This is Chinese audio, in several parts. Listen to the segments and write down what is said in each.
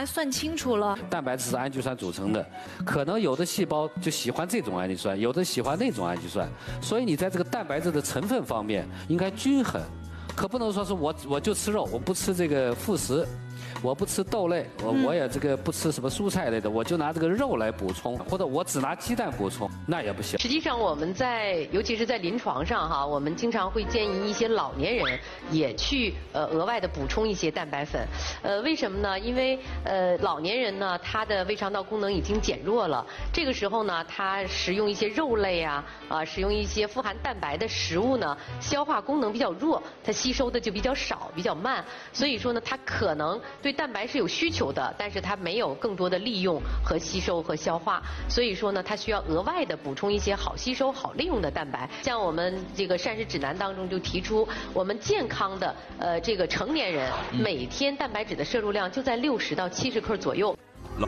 还算清楚了。 蛋白质是氨基酸组成的，可能有的细胞就喜欢这种氨基酸，有的喜欢那种氨基酸，所以你在这个蛋白质的成分方面应该均衡，可不能说是我就吃肉，我不吃这个副食。我不吃豆类，我也这个不吃什么蔬菜类的，我就拿这个肉来补充，或者我只拿鸡蛋补充，那也不行。 实际上，我们尤其是在临床上哈，我们经常会建议一些老年人也去额外的补充一些蛋白粉。为什么呢？因为老年人呢，他的胃肠道功能已经减弱了，这个时候呢，他食用一些肉类啊，食用一些富含蛋白的食物呢，消化功能比较弱，它吸收的就比较少，比较慢，所以说呢，它可能对蛋白是有需求的，但是它没有更多的利用和吸收和消化，所以说呢，它需要额外的补充一些好吸收、好利用的蛋白。像我们这个膳食指南当中就提出，我们健康的这个成年人每天蛋白质的摄入量就在60到70克左右。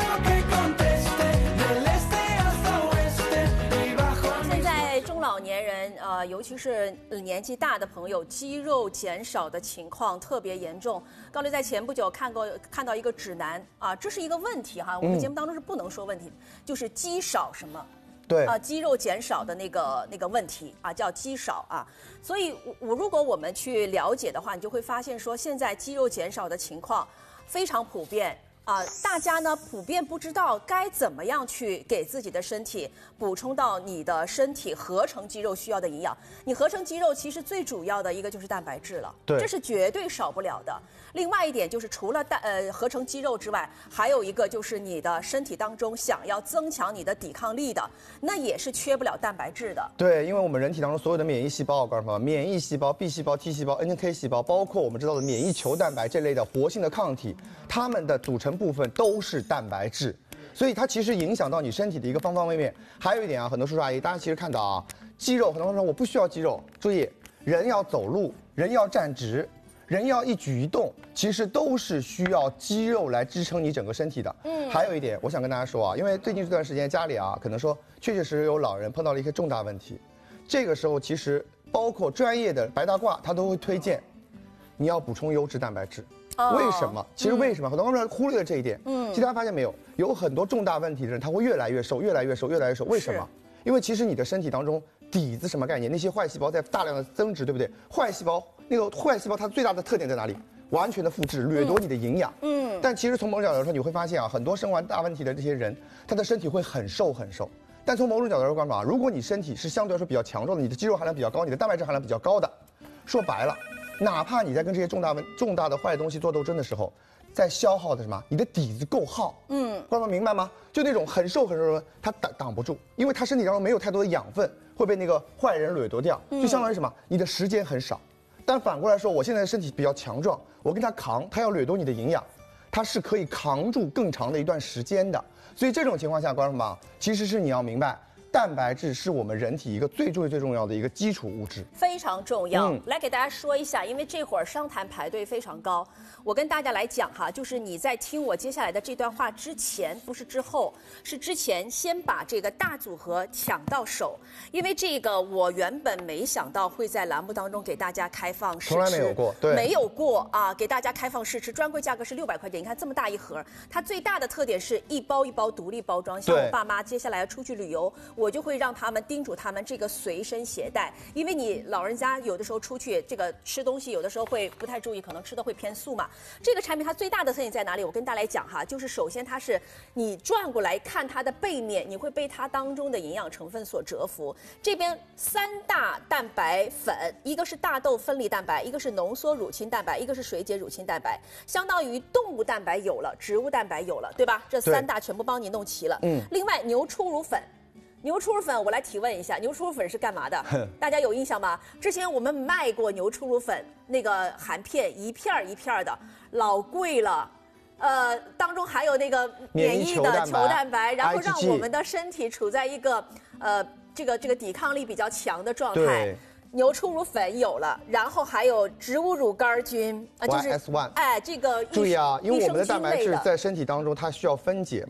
中老年人尤其是年纪大的朋友，肌肉减少的情况特别严重。高丽在前不久看到一个指南啊，这是一个问题哈，我们节目当中是不能说问题，就是肌少什么。 对肌肉减少的那个问题啊，叫肌少啊。所以如果我们去了解的话，你就会发现说，现在肌肉减少的情况非常普遍。大家呢普遍不知道该怎么样去给自己的身体补充到你的身体合成肌肉需要的营养。你合成肌肉其实最主要的一个就是蛋白质了， 对， 这是绝对少不了的。另外一点就是除了合成肌肉之外，还有一个就是你的身体当中想要增强你的抵抗力的，那也是缺不了蛋白质的。 对，因为我们人体当中所有的免疫细胞，我告诉你们，免疫细胞、B 细胞、T 细胞、NK 细胞，包括我们知道的免疫球蛋白这类的活性的抗体，它们的组成部分都是蛋白质，所以它其实影响到你身体的一个方方面面。还有一点啊，很多叔叔阿姨，大家其实看到啊，肌肉，很多人说我不需要肌肉，注意，人要走路，人要站直，人要一举一动，其实都是需要肌肉来支撑你整个身体的。还有一点，我想跟大家说啊，因为最近这段时间家里啊，可能说确确实实有老人碰到了一些重大问题，这个时候其实包括专业的白大褂，他都会推荐你要补充优质蛋白质。为什么？其实为什么？很多人忽略了这一点。其实大家发现没有，有很多重大问题的人，他会越来越瘦，越来越瘦，越来越瘦。为什么？因为其实你的身体当中底子什么概念？那些坏细胞在大量的增殖，对不对？坏细胞它最大的特点在哪里？完全的复制，掠夺你的营养。但其实从某种角度来说，你会发现啊，很多生完大问题的这些人，他的身体会很瘦很瘦。但从某种角度来说啊，如果你身体是相对来说比较强壮的，你的肌肉含量比较高，你的蛋白质含量比较高的，说白了。哪怕你在跟这些重大的坏东西做斗争的时候，在消耗的什么？你的底子够耗。观众明白吗？就那种很瘦很瘦的，他挡不住，因为他身体当中没有太多的养分，会被那个坏人掠夺掉。就相当于什么？你的时间很少。但反过来说，我现在的身体比较强壮，我跟他扛，他要掠夺你的营养，他是可以扛住更长的一段时间的。所以这种情况下，观众们其实是你要明白。蛋白质是我们人体一个最重要的一个基础物质， 非常重要。来给大家说一下，因为这会儿商谈排队非常高，我跟大家来讲哈，就是你在听我接下来的这段话之前，不是之后，是之前先把这个大组合抢到手，因为这个我原本没想到会在栏目当中给大家开放试吃， 从来没有过，对， 没有过啊，给大家开放试吃，专柜价格是600块钱，你看这么大一盒，它最大的特点是一包一包独立包装，像我爸妈接下来要出去旅游。我就会让他们叮嘱他们这个随身携带，因为你老人家有的时候出去这个吃东西，有的时候会不太注意，可能吃的会偏素嘛。这个产品它最大的特点在哪里？我跟大家来讲哈，就是首先它是你转过来看它的背面，你会被它当中的营养成分所折服。这边3大蛋白粉，一个是大豆分离蛋白，一个是浓缩乳清蛋白，一个是水解乳清蛋白，相当于动物蛋白有了，植物蛋白有了，对吧？这3大全部帮你弄齐了。另外牛初乳粉。牛初乳粉，我来提问一下，牛初乳粉是干嘛的？大家有印象吗？之前我们卖过牛初乳粉，那个含片一片一片的，老贵了。当中还有那个免疫的球蛋白，然后让我们的身体处在一个这个抵抗力比较强的状态。牛初乳粉有了，然后还有植物乳杆菌就是 YS1， 这个注意啊，因为我们的蛋白质在身体当中它需要分解嘛。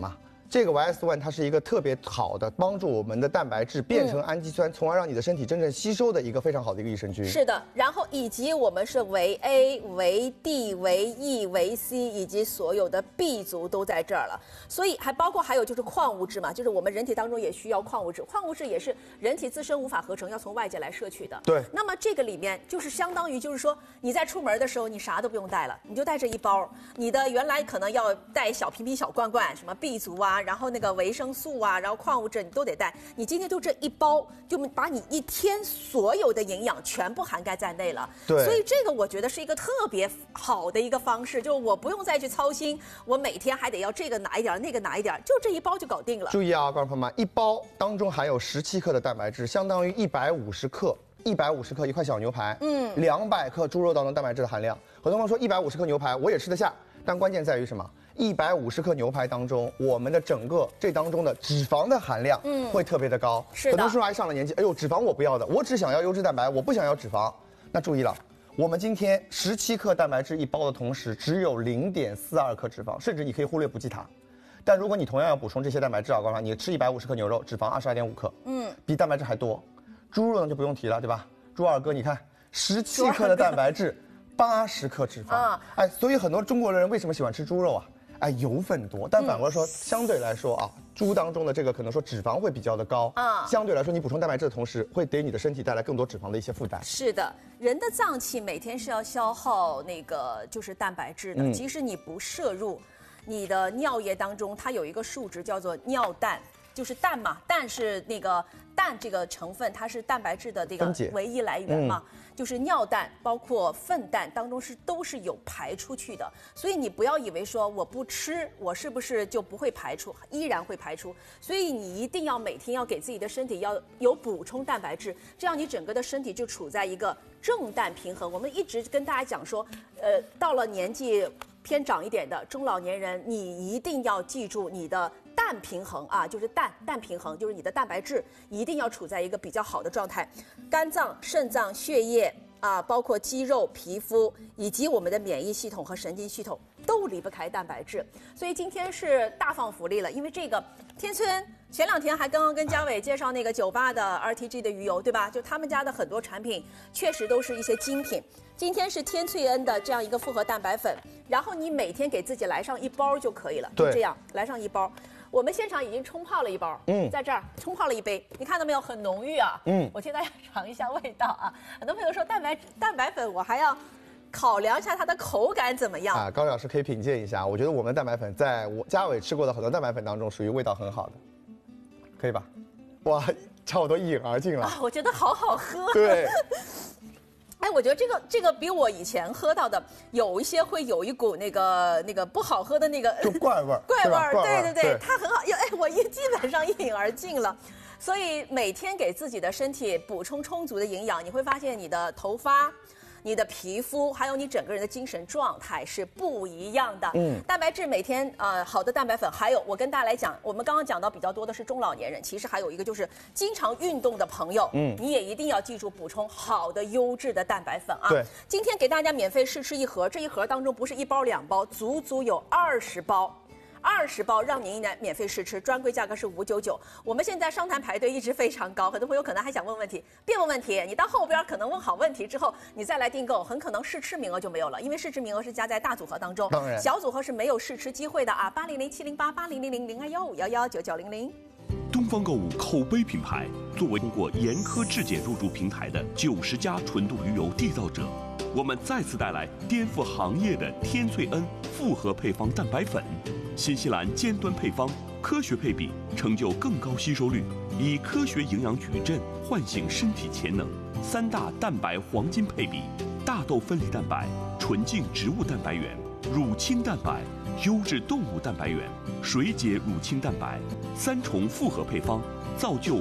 这个 YS1它是一个特别好的帮助我们的蛋白质变成氨基酸，从而让你的身体真正吸收的一个非常好的一个益生菌。 是的，然后以及我们是维 A、维 D、维 E、维 C 以及所有的 B 族都在这儿了，所以还有就是矿物质嘛，就是我们人体当中也需要矿物质，矿物质也是人体自身无法合成，要从外界来摄取的。 对。 那么这个里面就是相当于就是说你在出门的时候你啥都不用带了，你就带着一包，你的原来可能要带小瓶瓶小罐罐，什么 B 族啊，然后那个维生素啊，然后矿物质你都得带，你今天就这一包就把你一天所有的营养全部涵盖在内了。 对。 所以这个我觉得是一个特别好的一个方式，就我不用再去操心，我每天还得要这个拿一点，那个拿一点，就这一包就搞定了。 注意啊，观众朋友们，一包当中含有17克的蛋白质，相当于150克一块小牛排，200克猪肉当中蛋白质的含量。很多朋友说150克牛排我也吃得下，但关键在于什么？150克牛排当中，我们的整个这当中的脂肪的含量会特别的高。 是的。 很多时候还上了年纪，哎呦，脂肪我不要的，我只想要优质蛋白，我不想要脂肪。那注意了，我们今天17克蛋白质一包的同时，只有0.42克脂肪，甚至你可以忽略不计它。但如果你同样要补充这些蛋白质啊，告诉你吃150克牛肉，脂肪22.5克，比蛋白质还多。猪肉呢就不用提了，对吧？猪二哥，你看17克的蛋白质，80克脂肪，哎，所以很多中国人为什么喜欢吃猪肉啊？哎，油分多，但反过来说，相对来说啊，猪当中的这个可能说脂肪会比较的高啊，相对来说你补充蛋白质的同时，会给你的身体带来更多脂肪的一些负担。 是的，人的脏器每天是要消耗那个就是蛋白质的，即使你不摄入，你的尿液当中它有一个数值叫做尿氮。就是氮嘛，氮是那个氮这个成分，它是蛋白质的这个唯一来源嘛，就是尿氮包括粪氮当中都是有排出去的，所以你不要以为说我不吃，我是不是就不会排出，依然会排出，所以你一定要每天要给自己的身体要有补充蛋白质，这样你整个的身体就处在一个正氮平衡。我们一直跟大家讲说，到了年纪偏长一点的中老年人，你一定要记住你的氮平衡啊，就是氮平衡，就是你的蛋白质一定要处在一个比较好的状态。肝脏、肾脏、血液啊，包括肌肉、皮肤以及我们的免疫系统和神经系统都离不开蛋白质。所以今天是大放福利了，因为这个天翠恩前2天还刚刚跟嘉伟介绍那个98的 RTG 的鱼油，对吧？就他们家的很多产品确实都是一些精品。今天是天翠恩的这样一个复合蛋白粉，然后你每天给自己来上一包就可以了，就这样来上一包。我们现场已经冲泡了一包，在这儿冲泡了一杯，你看到没有，很浓郁啊。我请大家尝一下味道啊。很多朋友说蛋白粉，我还要考量一下它的口感怎么样啊？高老师可以品鉴一下，我觉得我们的蛋白粉在我嘉伟吃过的很多蛋白粉当中，属于味道很好的，可以吧？哇，差不多一饮而尽了。 我觉得好好喝。 对。 哎，我觉得这个比我以前喝到的有一些会有一股那个不好喝的那个就怪味儿， 对，它很好，我基本上一饮而尽了。所以每天给自己的身体补充充足的营养，你会发现你的头发、你的皮肤还有你整个人的精神状态是不一样的。蛋白质每天好的蛋白粉，还有我跟大家来讲，我们刚刚讲到比较多的是中老年人，其实还有一个就是经常运动的朋友，你也一定要记住补充好的优质的蛋白粉啊。 对， 今天给大家免费试吃一盒，这一盒当中不是1包2包，足足有20包。20包让您免费试吃，专柜价格是599。我们现在商谈排队一直非常高，很多朋友可能还想问问题，别问问题，你到后边可能问好问题之后，你再来订购，很可能试吃名额就没有了，因为试吃名额是加在大组合当中， 当然小组合是没有试吃机会的啊。800-708-8000-0215119900。 东方购物口碑品牌，作为通过严苛质检入驻平台的90家纯度鱼油缔造者，我们再次带来颠覆行业的天翠恩复合配方蛋白粉。新西兰尖端配方，科学配比，成就更高吸收率，以科学营养矩阵唤醒身体潜能。3大蛋白黄金配比：大豆分离蛋白、纯净植物蛋白原、乳清蛋白、优质动物蛋白原、水解乳清蛋白，3重复合配方，造就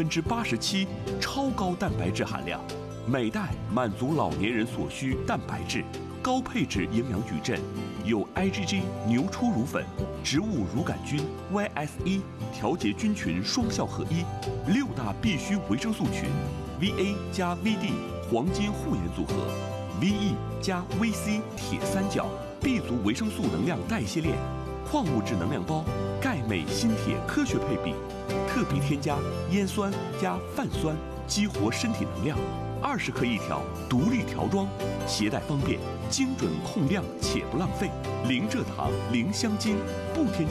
87%超高蛋白质含量，每袋满足老年人所需蛋白质。高配置营养矩阵，有 IgG 牛初乳粉、植物乳杆菌、YS1 调节菌群双效合一，6大必需维生素群 ，VA 加 VD 黄金护眼组合 ，VE 加 VC 铁三角 ，B 族维生素能量代谢链， 矿物质能量包，钙镁锌铁科学配比，特别添加烟酸加泛酸，激活身体能量。20克一条，独立条装，携带方便，精准控量且不浪费，零蔗糖，零香精，不添加。